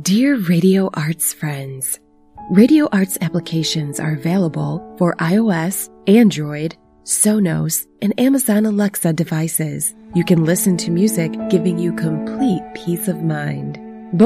Dear Radio Arts friends, Radio Arts applications are available for iOS, Android, Sonos, and Amazon Alexa devices. You can listen to music giving you complete peace of mind.